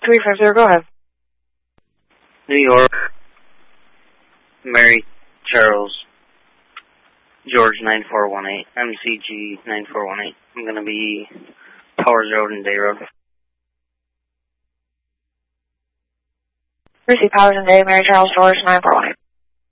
350, go ahead. New York, Mary Charles, George 9418, MCG 9418. I'm going to be Powers Road and Day Road. Receive Powers and Day, Mary Charles, George 9418.